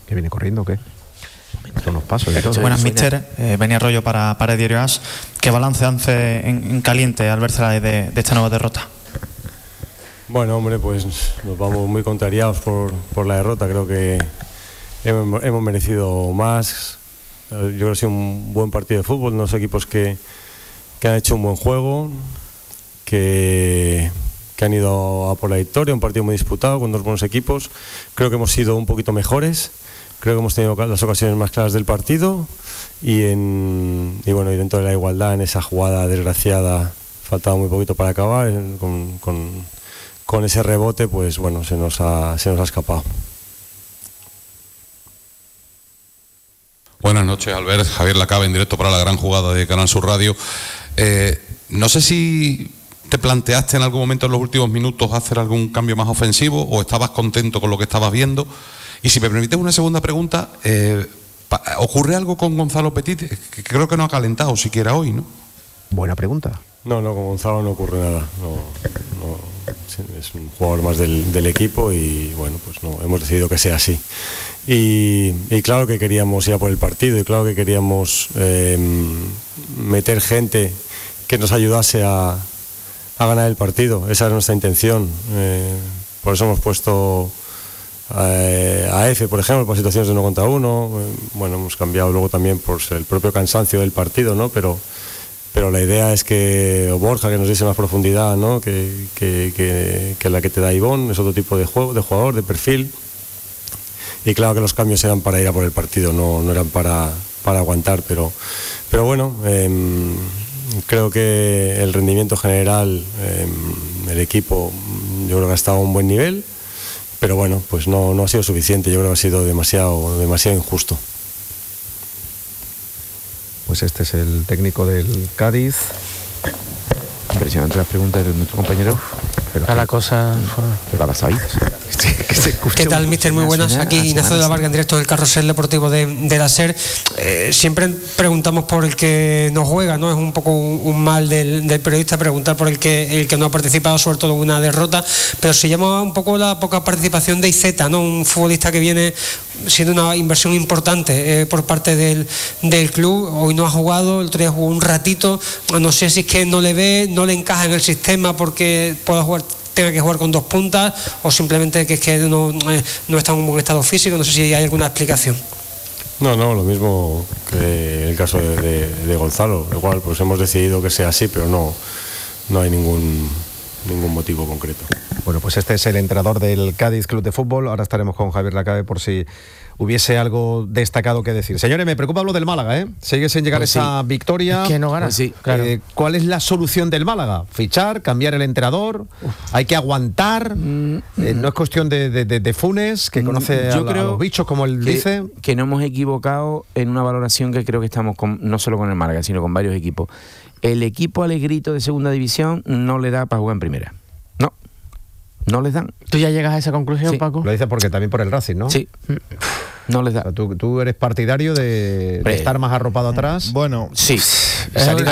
¿Que viene corriendo o qué? Son unos pasos y todo. Buenas, míster. Venía rollo para el diario AS. ¿Qué balance hace en caliente Albert Celades de esta nueva derrota? Bueno, hombre, pues nos vamos muy contrariados por la derrota. Creo que hemos merecido más. Yo creo que ha sido un buen partido de fútbol, unos equipos que han hecho un buen juego, que han ido a por la victoria, un partido muy disputado con dos buenos equipos. Creo que hemos sido un poquito mejores, creo que hemos tenido las ocasiones más claras del partido y dentro de la igualdad, en esa jugada desgraciada, faltaba muy poquito para acabar, con ese rebote, pues bueno, se nos ha escapado. Buenas noches, Albert. Javier Lacabe en directo para La Gran Jugada de Canal Sur Radio. No sé si te planteaste en algún momento en los últimos minutos hacer algún cambio más ofensivo o estabas contento con lo que estabas viendo. Y si me permites una segunda pregunta, ¿ocurre algo con Gonzalo Petit? Que creo que no ha calentado siquiera hoy, ¿no? Buena pregunta. No, con Gonzalo no ocurre nada. No, es un jugador más del equipo y bueno, pues no, hemos decidido que sea así. Y claro que queríamos ir a por el partido y claro que queríamos meter gente que nos ayudase a ganar el partido. Esa era nuestra intención. Por eso hemos puesto a Efe, por ejemplo, por situaciones de 1 contra 1. Bueno, hemos cambiado luego también por el propio cansancio del partido, ¿no? Pero la idea es que Borja, que nos diese más profundidad, ¿no? que la que te da Ivón, es otro tipo de jugador, de perfil. Y claro que los cambios eran para ir a por el partido, no eran para aguantar, pero bueno, creo que el rendimiento general, el equipo, yo creo que ha estado a un buen nivel, pero bueno, pues no ha sido suficiente, yo creo que ha sido demasiado injusto. Pues este es el técnico del Cádiz. Impresionante las preguntas de nuestro compañero. Pero la cosa... Pero las sabéis. ¿Qué tal, míster? Muy buenas. Aquí Ignacio de la Varga en directo del Carrusel Deportivo de la SER. Siempre preguntamos por el que no juega, ¿no? Es un poco un mal del periodista preguntar por el que no ha participado, sobre todo en una derrota. Pero se llama un poco la poca participación de Iceta, ¿no? Un futbolista que viene siendo una inversión importante por parte del club. Hoy no ha jugado, el otro día jugó un ratito. No sé si es que no le ve, no le encaja en el sistema porque tenga que jugar con dos puntas o simplemente que es que no está en un buen estado físico. No sé si hay alguna explicación. No, lo mismo que el caso de Gonzalo. Igual pues hemos decidido que sea así, pero no hay ningún motivo concreto. Bueno, pues este es el entrenador del Cádiz Club de Fútbol. Ahora estaremos con Javier Lacabe por si hubiese algo destacado que decir. Señores, me preocupa lo del Málaga, ¿eh? Sigue sin llegar esa victoria. Es que no gana. Pues sí, claro. ¿Cuál es la solución del Málaga? ¿Fichar? ¿Cambiar el entrenador? ¿Hay que aguantar? No es cuestión de Funes, que conoce a los bichos, como él dice. Que no hemos equivocado en una valoración que creo que estamos no solo con el Málaga, sino con varios equipos. El equipo Alegrito de segunda división no le da para jugar en primera. No les dan. ¿Tú ya llegas a esa conclusión, sí. Paco? Lo dices porque también por el Racing, ¿no? Sí. No les da. O sea, ¿tú eres partidario de estar más arropado atrás? Bueno, sí. Si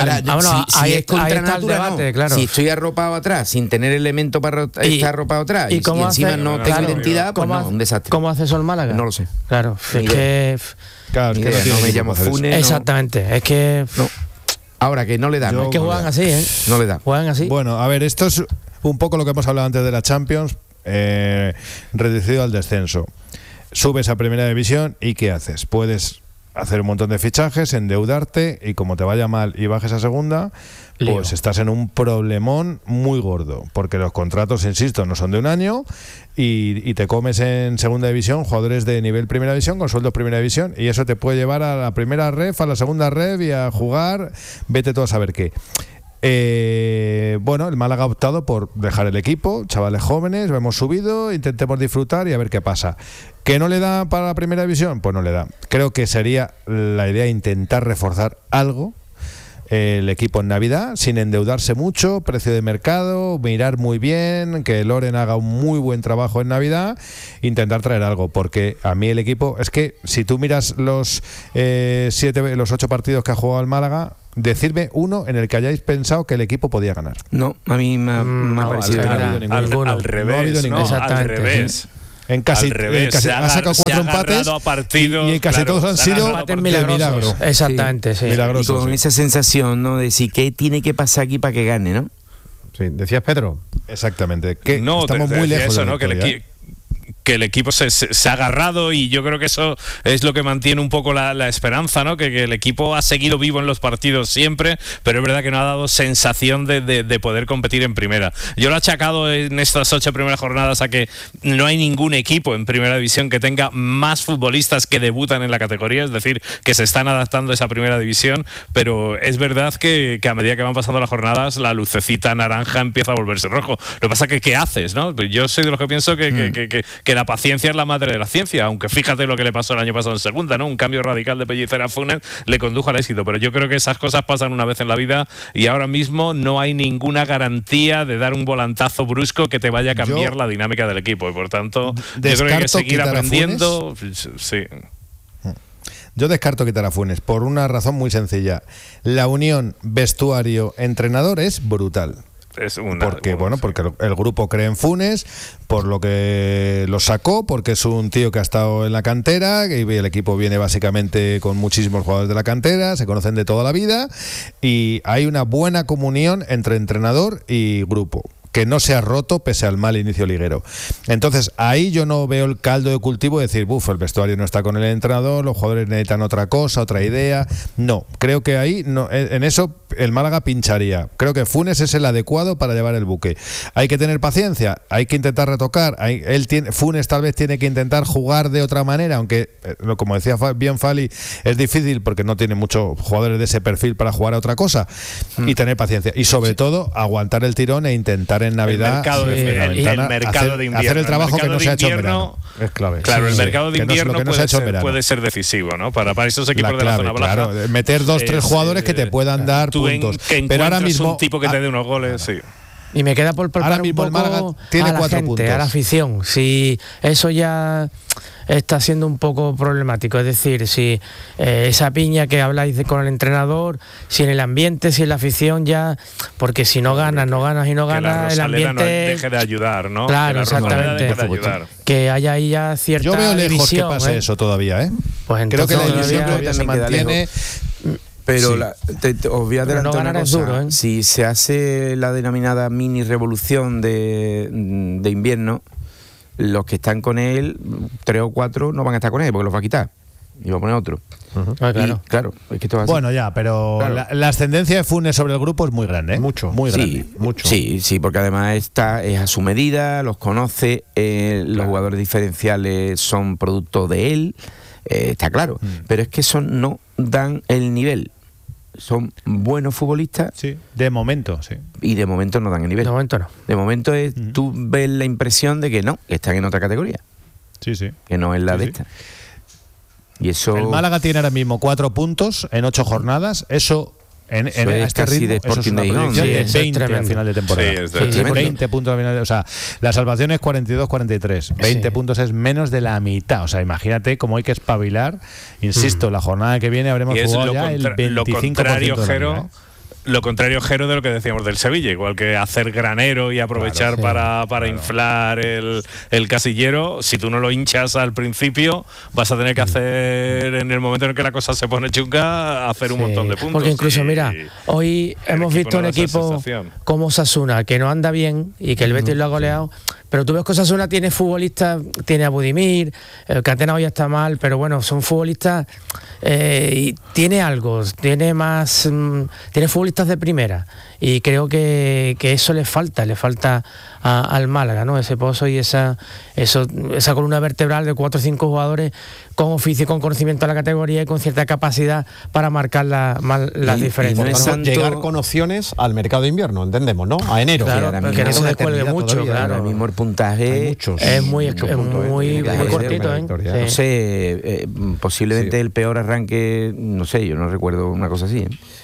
es contra natura, no. Claro. Si estoy arropado atrás, sin tener elemento para estar arropado atrás, y encima no tengo identidad, pues no, un desastre. ¿Cómo hace eso el Málaga? No lo sé. Claro, es que... Claro, es que no me llamo Funes. Exactamente, es que... No. Ahora que no le dan. Es que juegan así, ¿eh? No le dan. Juegan así. Bueno, a ver, esto es un poco lo que hemos hablado antes de la Champions, reducido al descenso. Subes a primera división y ¿qué haces? Puedes hacer un montón de fichajes, endeudarte y como te vaya mal y bajes a segunda, pues estás en un problemón muy gordo, porque los contratos, insisto, no son de un año y te comes en segunda división jugadores de nivel primera división con sueldos primera división y eso te puede llevar a la primera ref, a la segunda ref y a jugar, vete todo a saber qué. Bueno, el Málaga ha optado por dejar el equipo, chavales jóvenes, lo hemos subido, intentemos disfrutar y a ver qué pasa. ¿Que no le da para la primera división? Pues no le da. Creo que sería la idea intentar reforzar algo el equipo en Navidad, sin endeudarse mucho, precio de mercado, mirar muy bien, que Loren haga un muy buen trabajo en Navidad, intentar traer algo, porque a mí el equipo, es que si tú miras los 8 partidos que ha jugado el Málaga, decirme uno en el que hayáis pensado que el equipo podía ganar. No, a mí me ha parecido al revés, ¿no? Al revés. En casi, al revés, ha sacado 4 empates a partidos, y en casi todos han sido empates milagrosos. Exactamente, sí. Y con esa sensación, ¿no? De decir, ¿qué tiene que pasar aquí para que gane, no? Sí, decías Pedro. Exactamente. Que no, estamos muy lejos eso, de ¿no? Que el equipo se ha agarrado, y yo creo que eso es lo que mantiene un poco la esperanza, ¿no? Que el equipo ha seguido vivo en los partidos siempre, pero es verdad que no ha dado sensación de poder competir en primera. Yo lo he achacado en estas 8 primeras jornadas a que no hay ningún equipo en primera división que tenga más futbolistas que debutan en la categoría, es decir, que se están adaptando a esa primera división, pero es verdad que a medida que van pasando las jornadas, la lucecita naranja empieza a volverse rojo. Lo que pasa que ¿qué haces, no? Yo soy de los que pienso que la paciencia es la madre de la ciencia, aunque fíjate lo que le pasó el año pasado en segunda, ¿no? Un cambio radical de Pellicer a Funes le condujo al éxito, pero yo creo que esas cosas pasan una vez en la vida, y ahora mismo no hay ninguna garantía de dar un volantazo brusco que te vaya a cambiar la dinámica del equipo, y por tanto yo creo que hay que seguir aprendiendo. Sí. Yo descarto quitar a Funes por una razón muy sencilla. La unión vestuario-entrenador es brutal. Porque el grupo cree en Funes, por lo que lo sacó, porque es un tío que ha estado en la cantera, y el equipo viene básicamente con muchísimos jugadores de la cantera, se conocen de toda la vida, y hay una buena comunión entre entrenador y grupo, que no se ha roto pese al mal inicio liguero. Entonces ahí yo no veo el caldo de cultivo de decir, el vestuario no está con el entrenador, los jugadores necesitan otra cosa, otra idea. No, creo que ahí no, en eso el Málaga pincharía. Creo que Funes es el adecuado para llevar el buque. Hay que tener paciencia, hay que intentar retocar. Funes tal vez tiene que intentar jugar de otra manera, aunque como decía bien Fali, es difícil porque no tiene muchos jugadores de ese perfil para jugar a otra cosa. Y tener paciencia, y sobre todo aguantar el tirón e intentar en Navidad el mercado de invierno, hacer el trabajo que no se ha hecho en verano. Es clave. Claro, el mercado de invierno puede ser decisivo, ¿no? Para esos equipos de la zona baja. Claro, meter 2-3 jugadores que te puedan dar puntos. Pero ahora mismo un tipo que te dé unos goles, sí. Y me queda por ahora mismo un poco el Málaga tiene a la 4 gente, puntos. a la afición. Si eso ya está siendo un poco problemático, es decir, si esa piña que habláis con el entrenador, si en el ambiente, si en la afición ya, porque si no ganas el ambiente no deje de ayudar, ¿no? Claro, exactamente. Que haya ahí ya cierta Yo veo lejos división, que pase eso todavía, ¿eh? Pues creo que la división todavía se mantiene. Pero sí. Os voy a adelantar una cosa. Duro, ¿eh? Si se hace la denominada mini revolución de invierno, los que están con él, 3 o 4 no van a estar con él porque los va a quitar y va a poner otro. Claro. Y, claro, es que esto va a ser. Bueno, ya, pero claro, la ascendencia de Funes sobre el grupo es muy grande, ¿eh? Muy grande. Mucho. Sí, porque además es a su medida, los conoce, los jugadores diferenciales son producto de él, está claro. Pero es que eso no dan el nivel. Son buenos futbolistas. Sí, de momento, sí. Y de momento no dan el nivel. De momento no. De momento tú ves la impresión de que no, que están en otra categoría. Sí. Que no es la de esta. Y eso. El Málaga tiene ahora mismo 4 puntos en 8 jornadas. Eso en este ritmo, eso es una proyección de 20 al final de temporada. Sí, 20 puntos al final. O sea, la salvación es 42-43. 20 puntos es menos de la mitad. O sea, imagínate cómo hay que espabilar. Insisto, la jornada que viene habremos jugado ya el 25% de la liga, Lo contrario, Jero, de lo que decíamos del Sevilla, igual que hacer granero y aprovechar para inflar el casillero. Si tú no lo hinchas al principio, vas a tener que hacer, en el momento en el que la cosa se pone chunga, hacer un montón de puntos. Porque incluso, mira, hoy hemos visto un equipo como Osasuna, que no anda bien y que el Betis lo ha goleado. Pero tú ves que Osasuna tiene futbolistas, tiene a Budimir, el Catena hoy está mal, pero bueno, son futbolistas y tiene algo, tiene futbolistas de primera, y creo que eso le falta al Málaga, ¿no? Ese pozo y esa columna vertebral de 4 o 5 jugadores con oficio, con conocimiento de la categoría y con cierta capacidad para marcar las diferencias. No llegar con opciones al mercado de invierno, entendemos, ¿no? A enero. Claro, que no se descuelgue mucho, claro. Ahora mismo el puntaje es muy cortito, ¿eh? No sé, posiblemente el peor arranque, no sé, yo no recuerdo una cosa así, ¿eh?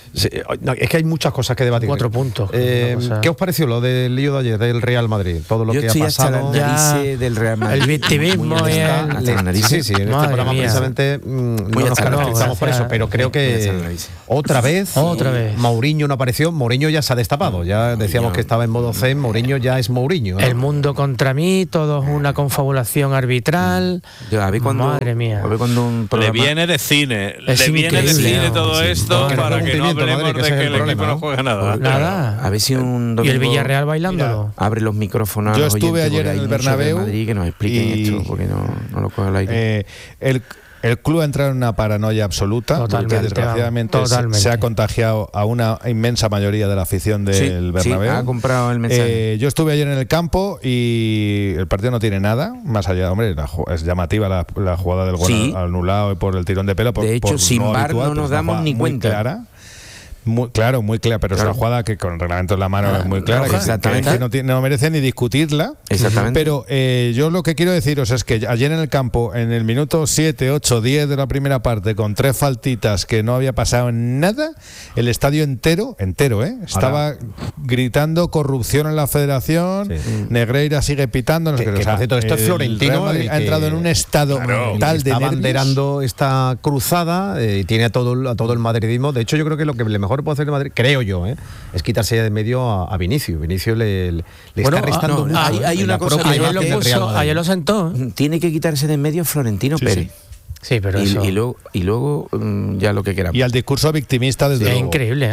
Sí, no, es que hay muchas cosas que debatir. 4 puntos. ¿Qué os pareció lo del lío de ayer del Real Madrid? Todo lo que ha pasado. Del Real Madrid. El victimismo y Sí, en este programa precisamente no nos caracterizamos por eso, pero creo que otra vez Mourinho no apareció. Mourinho ya se ha destapado. Ya decíamos que estaba en modo zen. Mourinho ya es Mourinho, ¿no? El mundo contra mí, todo es una confabulación arbitral. Madre mía. Le viene de cine. Le viene de cine todo esto para que no hablemos de que el equipo no juega nada. A ver si un domingo, y el Villarreal bailándolo. Abre los micrófonos. Yo estuve ayer en el Bernabéu de Madrid que nos expliquen esto porque no lo coge al aire. El club ha entrado en una paranoia absoluta, porque desgraciadamente se ha contagiado a una inmensa mayoría de la afición del Bernabéu. Ha comprado el mensaje. Yo estuve ayer en el campo y el partido no tiene nada, más allá, hombre, es llamativa la jugada del gol anulado por el tirón de pelo. De hecho, sin VAR no nos damos ni cuenta. Clara. Muy clara, pero es una jugada que con el reglamento en la mano es muy clara, que no merece ni discutirla. Exactamente. Pero yo lo que quiero deciros es que ayer en el campo, en el minuto 7, 8, 10 de la primera parte, con 3 faltitas que no había pasado nada, el estadio entero, estaba gritando corrupción en la federación, Negreira sigue pitando, no sé qué. Por cierto, esto es Florentino, ha entrado en un estado mental de está nervios. banderando esta cruzada y tiene a todo el madridismo. De hecho, yo creo que lo que mejor puede hacer el Madrid, creo yo, es quitarse ya de medio a Vinicius. Vinicius le está restando mucho. Hay una cosa que ayer lo sentó. Tiene que quitarse de en medio Florentino Pérez. Sí, pero eso... y luego ya lo que queramos. Y al discurso victimista desde luego. Es increíble.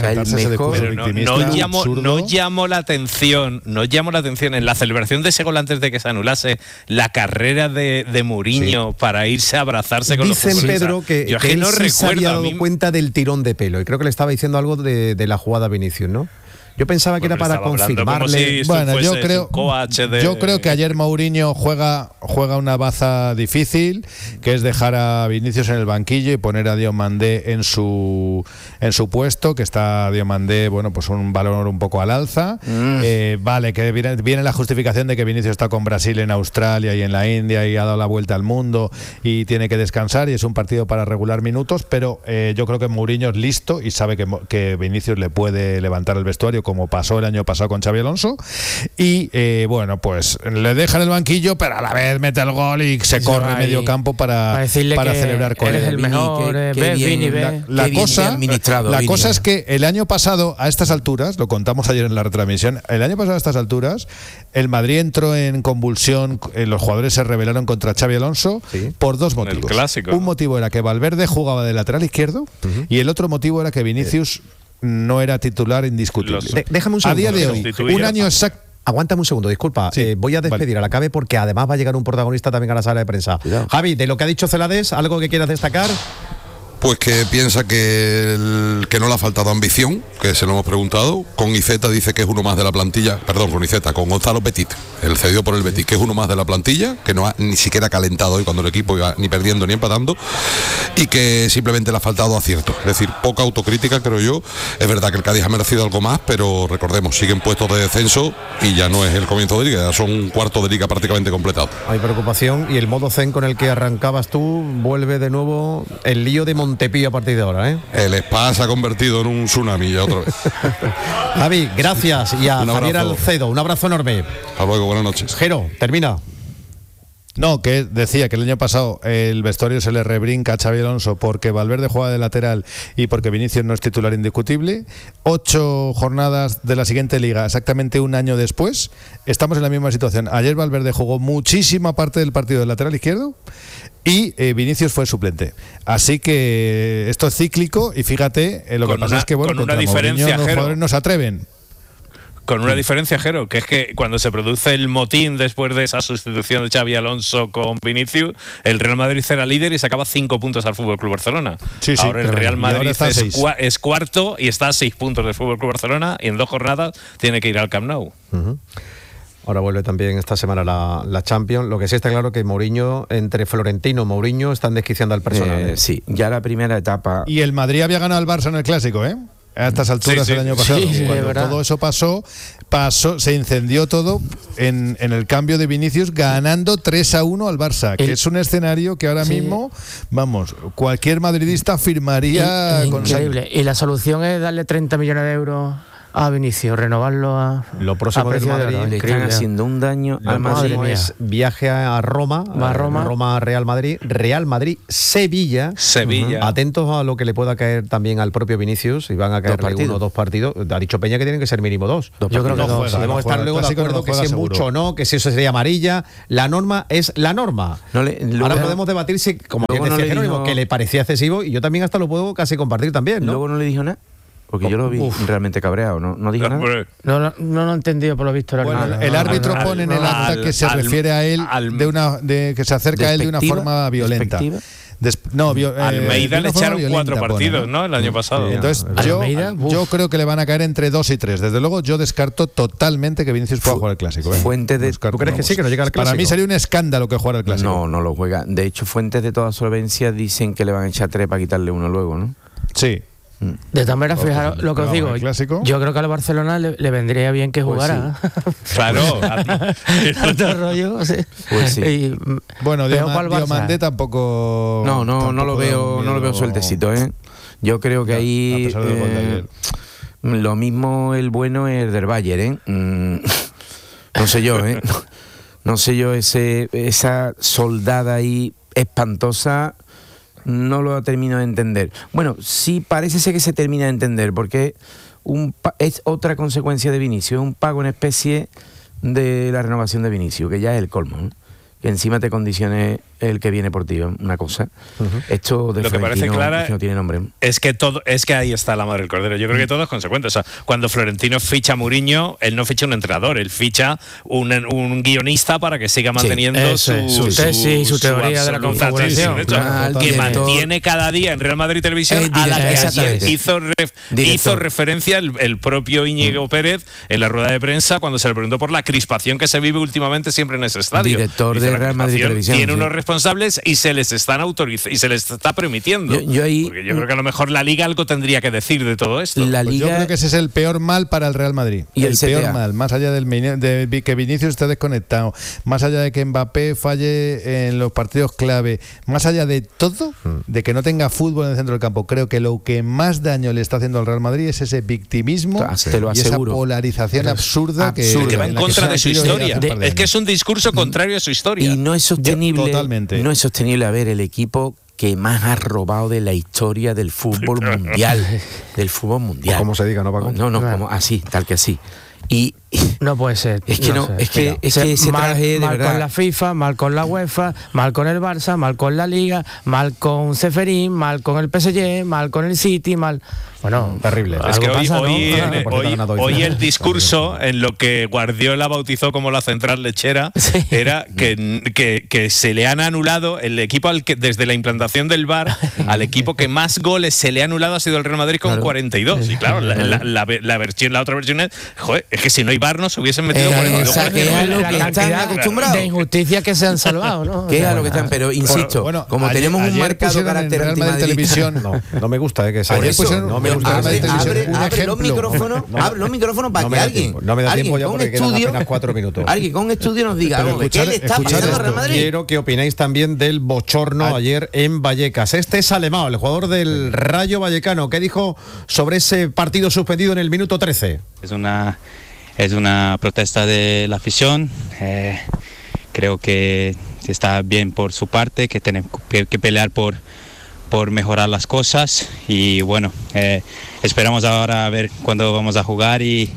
No llamó la atención en la celebración de ese gol antes de que se anulase la carrera de Mourinho para irse a abrazarse con los futbolistas. Dicen, Pedro, que él sí se había dado cuenta del tirón de pelo y creo que le estaba diciendo algo de la jugada a Vinicius, ¿no? Yo pensaba que era para confirmarle. Bueno, yo creo que ayer Mourinho juega una baza difícil, que es dejar a Vinicius en el banquillo y poner a Diomandé en su puesto, que está Diomandé, pues un valor un poco al alza. Vale, que viene la justificación de que Vinicius está con Brasil en Australia y en la India y ha dado la vuelta al mundo y tiene que descansar y es un partido para regular minutos, pero yo creo que Mourinho es listo y sabe que Vinicius le puede levantar el vestuario, como pasó el año pasado con Xabi Alonso, y pues le deja en el banquillo, pero a la vez mete el gol y se corre medio campo para celebrar con él. Eres el mejor, La cosa es que el año pasado, a estas alturas, lo contamos ayer en la retransmisión, el año pasado a estas alturas, el Madrid entró en convulsión, los jugadores se rebelaron contra Xabi Alonso por 2 motivos. Un motivo era que Valverde jugaba de lateral izquierdo y el otro motivo era que Vinicius no era titular indiscutible. Déjame un segundo. A día de hoy, un año exacto. Aguántame un segundo, disculpa. Voy a despedir a la CABE porque además va a llegar un protagonista también a la sala de prensa. Cuidado. Javi, de lo que ha dicho Celades, ¿algo que quieras destacar? Pues que piensa que no le ha faltado ambición, que se lo hemos preguntado. Con Iceta dice que es uno más de la plantilla, con Gonzalo Petit, el cedido por el Betis, que es uno más de la plantilla, que no ha ni siquiera calentado hoy cuando el equipo iba ni perdiendo ni empatando, y que simplemente le ha faltado acierto. Es decir, poca autocrítica, creo yo. Es verdad que el Cádiz ha merecido algo más, pero recordemos, siguen puestos de descenso y ya no es el comienzo de liga, ya son un cuarto de liga prácticamente completado. Hay preocupación y el modo zen con el que arrancabas tú vuelve de nuevo el lío de Montepío a partir de ahora, El Spa se ha convertido en un tsunami ya otra vez. Javi, gracias, y a Javier Alcedo, un abrazo enorme. Hasta luego, buenas noches. Jero, termina. No, que decía que el año pasado el vestuario se le rebrinca a Xabi Alonso porque Valverde juega de lateral y porque Vinicius no es titular indiscutible. 8 jornadas de la siguiente liga, exactamente un año después, estamos en la misma situación. Ayer Valverde jugó muchísima parte del partido del lateral izquierdo y Vinicius fue suplente. Así que esto es cíclico y fíjate, lo que pasa es que con una diferencia, los jugadores no se atreven. Con una diferencia, Jero, que es que cuando se produce el motín después de esa sustitución de Xabi Alonso con Vinicius, el Real Madrid era líder y sacaba 5 puntos al FC Barcelona. Ahora el Real Madrid es cuarto y está a 6 puntos del FC Barcelona y en 2 jornadas tiene que ir al Camp Nou. Ahora vuelve también esta semana la Champions. Lo que sí está claro que Mourinho, entre Florentino y Mourinho, están desquiciando al personal. Sí, ya la primera etapa. Y el Madrid había ganado al Barça en el Clásico, a estas alturas el año pasado. Cuando todo eso pasó, se incendió todo en el cambio de Vinicius, ganando 3-1 al Barça, que es un escenario que ahora mismo, vamos, cualquier madridista firmaría con increíble. Y la solución es darle 30 millones de euros a Vinicius, renovarlo a lo próximo del Madrid. Le están haciendo un daño al Madrid. Es viaje a Roma, Real Madrid, Sevilla. Atentos a lo que le pueda caer también al propio Vinicius, y van a caerle 1 o 2 partidos. Ha dicho Peña que tienen que ser mínimo 2. Yo creo que no podemos estar luego de acuerdo que si es mucho o no, que si eso sería amarilla. La norma es la norma. Ahora podemos debatir si, como bien decía Jerónimo, que le parecía excesivo, y yo también hasta lo puedo casi compartir también, ¿no? Luego no le dijo nada. Porque yo lo vi realmente cabreado, ¿no dijo nada? No lo he entendido por lo visto. El árbitro pone en el acta que se refiere a él que se acerca a él de una forma violenta. Almeida le echaron 4 partidos, ¿no? El año pasado. Entonces yo creo que le van a caer entre 2 y 3. Desde luego yo descarto totalmente que Vinicius pueda jugar el Clásico. ¿Tú crees que sí, que no llega al Clásico? Para mí sería un escándalo que jugara el Clásico. No lo juega. De hecho, fuentes de toda solvencia dicen que le van a echar 3 para quitarle 1 luego, ¿no? Sí. De todas maneras, fijaros lo que os digo. Yo creo que al Barcelona le vendría bien que jugara. Claro. Otro rollo. Pues sí. Bueno, Diomandé tampoco. No lo veo sueltecito, ¿eh? Yo creo que ahí lo mismo el bueno es del Bayern, ¿eh? No sé yo, ¿eh? No sé yo, esa soldada ahí espantosa. No lo termino de entender. Bueno, sí parece ser que se termina de entender, porque es otra consecuencia de Vinicius, es un pago en especie de la renovación de Vinicius, que ya es el colmo, ¿no? Que encima te condicione el que viene por ti, una cosa. Esto de lo que parece clara no tiene nombre. Es que ahí está la madre del cordero. Yo creo que todo es consecuente. O sea, cuando Florentino ficha a Mourinho, él no ficha un entrenador, él ficha un guionista para que siga manteniendo su teoría de la confabulación. Que mantiene cada día en Real Madrid Televisión, a la que ayer hizo referencia el propio Íñigo Pérez en la rueda de prensa cuando se le preguntó por la crispación que se vive últimamente siempre en ese estadio. Director de Real Madrid Televisión. Tiene unos responsables y se les están autorizando y se les está permitiendo. Porque yo creo que a lo mejor la Liga algo tendría que decir de todo esto. Yo creo que ese es el peor mal para el Real Madrid. Y el peor mal, más allá de que Vinicius esté desconectado, más allá de que Mbappé falle en los partidos clave, más allá de todo, de que no tenga fútbol en el centro del campo. Creo que lo que más daño le está haciendo al Real Madrid es ese victimismo y esa polarización absurda que va en contra de su historia. Es que es un discurso contrario a su historia. Y no es sostenible. No es sostenible ver el equipo que más ha robado de la historia del fútbol mundial. Del fútbol mundial. O como se diga, ¿no, Paco? No, como así, tal que así. Y no puede ser. Es que ese traje de mal verdad. Con la FIFA, mal con la UEFA, mal con el Barça, mal con la Liga, mal con Ceferín, mal con el PSG, mal con el City, mal. Bueno, terrible. Es que hoy el discurso en lo que Guardiola bautizó como la central lechera era que se le han anulado el equipo al que desde la implantación del VAR al equipo que más goles se le ha anulado ha sido el Real Madrid con 42. Y claro, la otra versión es, joder, es que si no hay VAR no se hubiesen metido 42 goles. Que es lo que están acostumbrados. De injusticia que se han salvado, ¿no? Que es a lo que están, pero insisto, como tenemos un marcado carácter Real Madrid Televisión, no me gusta que sea abre los micrófonos para que alguien. No me da tiempo ya porque quedan apenas 4 minutos. Alguien con un estudio nos diga qué le está pasando a Real Madrid. Quiero que opinéis también del bochorno ayer en Vallecas. Este es Alemão, el jugador del Rayo Vallecano. ¿Qué dijo sobre ese partido suspendido en el minuto 13? Es una protesta de la afición. Creo que está bien por su parte, que tiene que pelear por mejorar las cosas y bueno, esperamos ahora a ver cuándo vamos a jugar y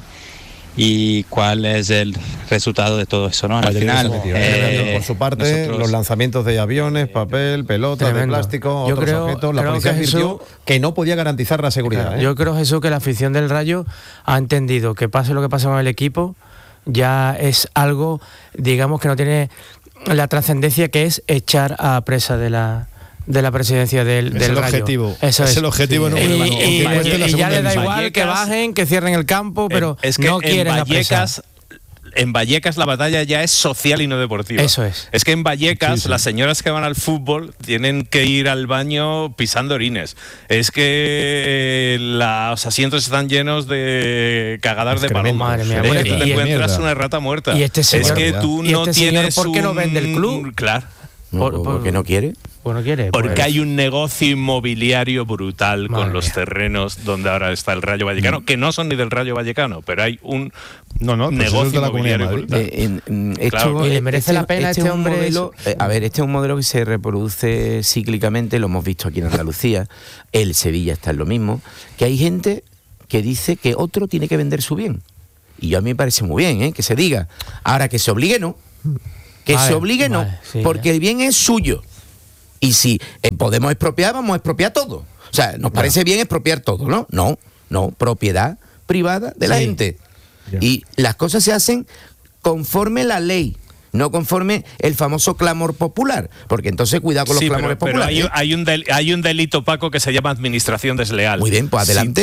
cuál es el resultado de todo eso, ¿no? Al final, por su parte, los lanzamientos de aviones, papel, pelotas de plástico, otros objetos, la policía advirtió que no podía garantizar la seguridad. Yo creo, Jesús, que la afición del Rayo ha entendido que pase lo que pase con el equipo, ya es algo, digamos, que no tiene la trascendencia que es echar a presa de la presidencia del Rayo. Objetivo. Eso es el objetivo número uno. Y ya les da igual que bajen, que cierren el campo, pero es que no quieren en Vallecas en Vallecas la batalla ya es social y no deportiva. Eso es. Es que en Vallecas las señoras que van al fútbol tienen que ir al baño pisando orines. Es que los asientos están llenos de cagadas de paloma. Madre mía, Es que tú te encuentras una rata muerta. Y este señor, es que tú no tienes ¿por qué no vende el club? Claro. ¿Porque no quiere? Pues no quiere. Porque pues. hay un negocio inmobiliario brutal con los terrenos donde ahora está el Rayo Vallecano, que no son ni del Rayo Vallecano, pero hay un negocio inmobiliario brutal. Claro. Y le merece la pena este hombre. Modelo, a ver, este es un modelo que se reproduce cíclicamente, lo hemos visto aquí en Andalucía, el Sevilla está en lo mismo, que hay gente que dice que otro tiene que vender su bien. Y yo a mí me parece muy bien, que se diga. Ahora, que se obligue, no. Que se obligue, no. Sí, porque el bien es suyo. Y si podemos expropiar, vamos a expropiar todo. O sea, nos parece bien expropiar todo, ¿no? No, propiedad privada de la gente. Y las cosas se hacen conforme la ley, no conforme el famoso clamor popular, porque entonces cuidado con los clamores populares. Pero hay un delito, Paco, que se llama administración desleal. Muy bien, pues adelante. Si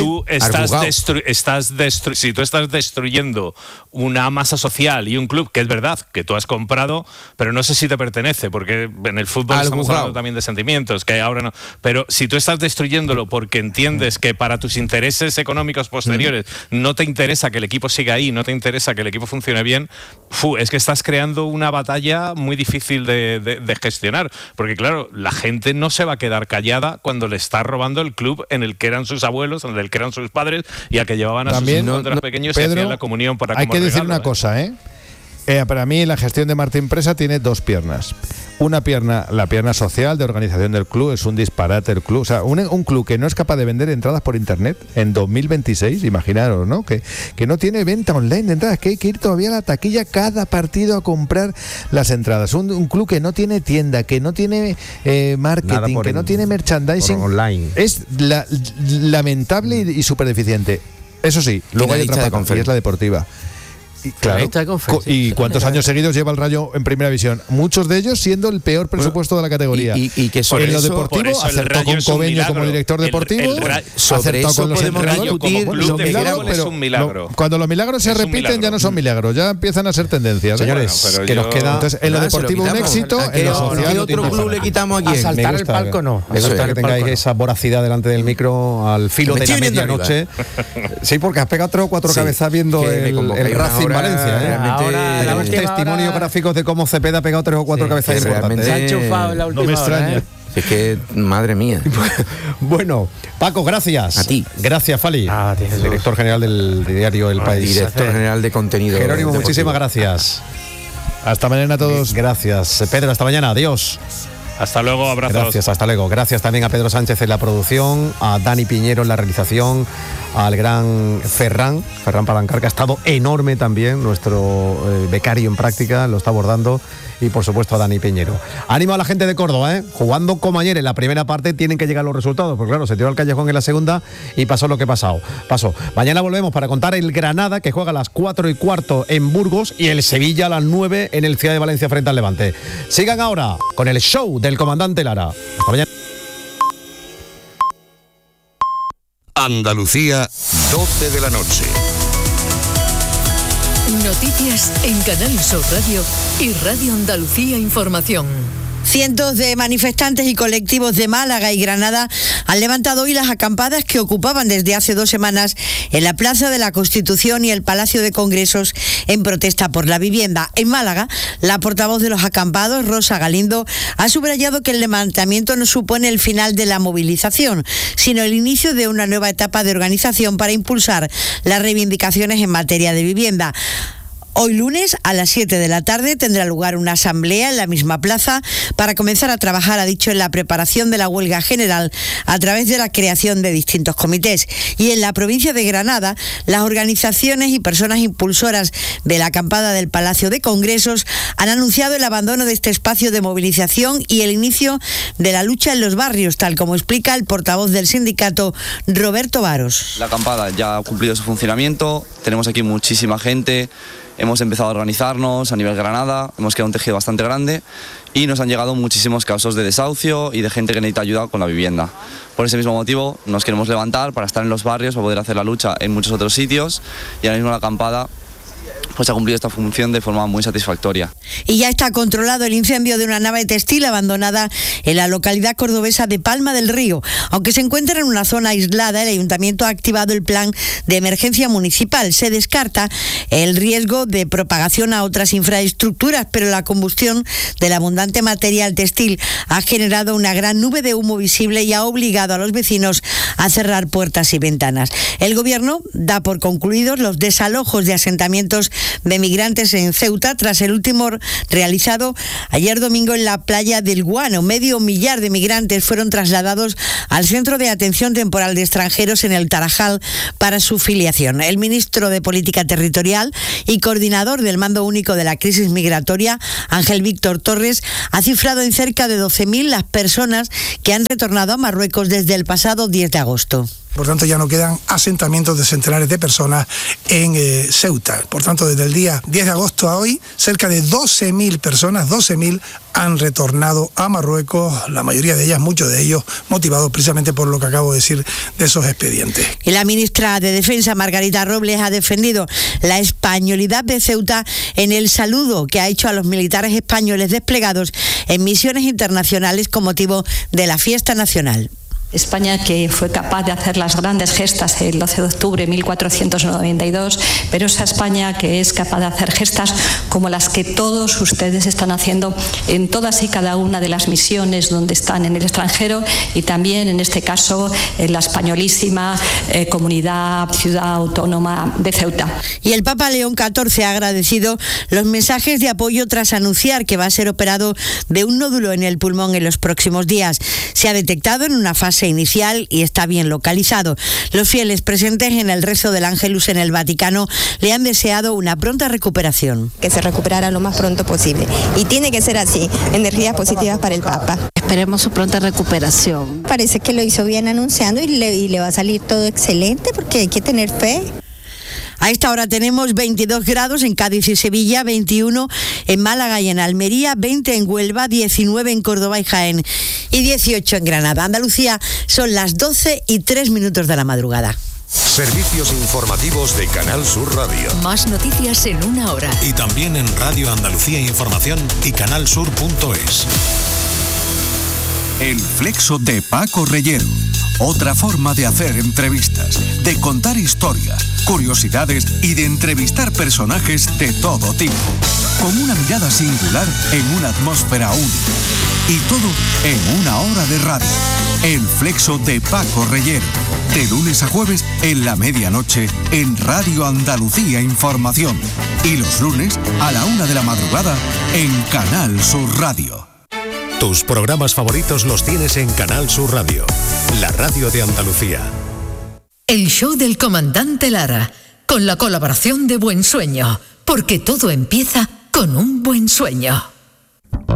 tú estás destruyendo una masa social y un club, que es verdad que tú has comprado, pero no sé si te pertenece, porque en el fútbol estamos hablando también de sentimientos, que ahora no. Pero si tú estás destruyéndolo porque entiendes que para tus intereses económicos posteriores no te interesa que el equipo siga ahí, no te interesa que el equipo funcione bien, es que estás creando una batalla muy difícil de gestionar, porque claro, la gente no se va a quedar callada cuando le está robando el club en el que eran sus abuelos, en el que eran sus padres y a que llevaban a también, sus hijos pequeños y hacían la comunión para hay que decir una cosa, para mí la gestión de Martín Presa tiene dos piernas. Una pierna, la pierna social de organización del club, es un disparate el club. O sea, un club que no es capaz de vender entradas por internet en 2026, imaginaros, ¿no? Que no tiene venta online de entradas, que hay que ir todavía a la taquilla cada partido a comprar las entradas. Un club que no tiene tienda, que no tiene marketing, que no tiene merchandising online. Es lamentable y súper deficiente. Eso sí, luego hay otra parte, y es la deportiva. Y, claro, ¿y cuántos años seguidos lleva el Rayo en primera división? Muchos de ellos siendo el peor presupuesto de la categoría. Y que en lo deportivo acertó con Cobeño como director deportivo, acertó con los entrenadores, pero cuando los milagros se repiten ya no son milagros, ya empiezan a ser tendencias. Señores, que nos queda. Entonces, en lo deportivo un éxito, en lo social ¿qué otro club le quitamos aquí? A saltar el palco no. Me gusta que tengáis esa voracidad delante del micro al filo de la medianoche. Sí, porque has pegado 3 o 4 cabezas viendo el Racing Valencia, tenemos testimonios gráficos de cómo Cepeda ha pegado 3 o 4 cabezas importantes. Se ha enchufado en la última no me extraña. Es que, madre mía. Bueno, Paco, gracias. A ti. Gracias, Fali. Director general del diario El País. Director general de contenido. Jerónimo, muchísimas gracias. Hasta mañana a todos. Gracias, Pedro, hasta mañana. Adiós. Hasta luego, abrazos. Gracias, hasta luego. Gracias también a Pedro Sánchez en la producción, a Dani Piñero en la realización, al gran Ferran Palancar, que ha estado enorme también, nuestro becario en práctica, lo está abordando, y por supuesto a Dani Piñero. Ánimo a la gente de Córdoba, jugando como ayer en la primera parte tienen que llegar los resultados, porque claro, se tiró al callejón en la segunda y pasó lo que pasó. Mañana volvemos para contar el Granada, que juega a las 4:15 en Burgos, y el Sevilla a las 9 en el Ciudad de Valencia frente al Levante. Sigan ahora con el show del comandante Lara. Hasta mañana. Andalucía, 12 de la noche. Noticias en Canal Sur Radio y Radio Andalucía Información. Cientos de manifestantes y colectivos de Málaga y Granada han levantado hoy las acampadas que ocupaban desde hace 2 semanas en la Plaza de la Constitución y el Palacio de Congresos en protesta por la vivienda. En Málaga, la portavoz de los acampados, Rosa Galindo, ha subrayado que el levantamiento no supone el final de la movilización, sino el inicio de una nueva etapa de organización para impulsar las reivindicaciones en materia de vivienda. Hoy lunes a las 7 de la tarde tendrá lugar una asamblea en la misma plaza para comenzar a trabajar, ha dicho, en la preparación de la huelga general a través de la creación de distintos comités. Y en la provincia de Granada, las organizaciones y personas impulsoras de la acampada del Palacio de Congresos han anunciado el abandono de este espacio de movilización y el inicio de la lucha en los barrios, tal como explica el portavoz del sindicato, Roberto Varos. La acampada ya ha cumplido su funcionamiento, tenemos aquí muchísima gente. Hemos empezado a organizarnos a nivel Granada, hemos creado un tejido bastante grande y nos han llegado muchísimos casos de desahucio y de gente que necesita ayuda con la vivienda. Por ese mismo motivo nos queremos levantar para estar en los barrios, para poder hacer la lucha en muchos otros sitios, y ahora mismo la acampada pues ha cumplido esta función de forma muy satisfactoria. Y ya está controlado el incendio de una nave textil abandonada en la localidad cordobesa de Palma del Río. Aunque se encuentra en una zona aislada, el ayuntamiento ha activado el plan de emergencia municipal. Se descarta el riesgo de propagación a otras infraestructuras, pero la combustión del abundante material textil ha generado una gran nube de humo visible y ha obligado a los vecinos a cerrar puertas y ventanas. El gobierno da por concluidos los desalojos de asentamientos de migrantes en Ceuta tras el último realizado ayer domingo en la playa del Guano. 500.000 de migrantes fueron trasladados al Centro de Atención Temporal de Extranjeros en el Tarajal para su filiación. El ministro de Política Territorial y coordinador del Mando Único de la Crisis Migratoria, Ángel Víctor Torres, ha cifrado en cerca de 12.000 las personas que han retornado a Marruecos desde el pasado 10 de agosto. Por tanto, ya no quedan asentamientos de centenares de personas en Ceuta. Por tanto, desde el día 10 de agosto a hoy, cerca de 12.000 personas, 12.000, han retornado a Marruecos, la mayoría de ellas, muchos de ellos, motivados precisamente por lo que acabo de decir de esos expedientes. Y la ministra de Defensa, Margarita Robles, ha defendido la españolidad de Ceuta en el saludo que ha hecho a los militares españoles desplegados en misiones internacionales con motivo de la fiesta nacional. España, que fue capaz de hacer las grandes gestas el 12 de octubre de 1492, pero esa España que es capaz de hacer gestas como las que todos ustedes están haciendo en todas y cada una de las misiones donde están en el extranjero, y también en este caso en la españolísima comunidad, ciudad autónoma de Ceuta. Y el Papa León XIV ha agradecido los mensajes de apoyo tras anunciar que va a ser operado de un nódulo en el pulmón en los próximos días. Se ha detectado en una fase inicial y está bien localizado. Los fieles presentes en el rezo del Ángelus en el Vaticano le han deseado una pronta recuperación. Que se recuperara lo más pronto posible. Y tiene que ser así. Energías positivas para el Papa. Esperemos su pronta recuperación. Parece que lo hizo bien anunciando y le va a salir todo excelente, porque hay que tener fe. A esta hora tenemos 22 grados en Cádiz y Sevilla, 21 en Málaga y en Almería, 20 en Huelva, 19 en Córdoba y Jaén y 18 en Granada. Andalucía, son las 12:03 de la madrugada. Servicios informativos de Canal Sur Radio. Más noticias en una hora. Y también en Radio Andalucía Información y canalsur.es. El flexo de Paco Reyero. Otra forma de hacer entrevistas, de contar historias, curiosidades y de entrevistar personajes de todo tipo. Con una mirada singular en una atmósfera única. Y todo en una hora de radio. El flexo de Paco Reyero. De lunes a jueves en la medianoche en Radio Andalucía Información. Y los lunes a la 1 de la madrugada en Canal Sur Radio. Tus programas favoritos los tienes en Canal Sur Radio, la radio de Andalucía. El show del comandante Lara, con la colaboración de Buen Sueño, porque todo empieza con un buen sueño.